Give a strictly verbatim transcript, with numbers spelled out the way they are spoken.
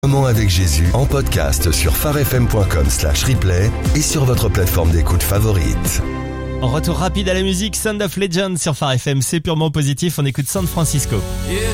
Moment avec Jésus en podcast sur pharefm.com slash replay et sur votre plateforme d'écoute favorite. En retour rapide à la musique, Sound of Legend sur Phare F M, c'est purement positif, on écoute San Francisco.